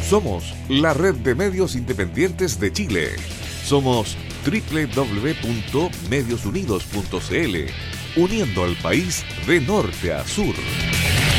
Somos la red de medios independientes de Chile. Somos www.mediosunidos.cl, uniendo al país de norte a sur.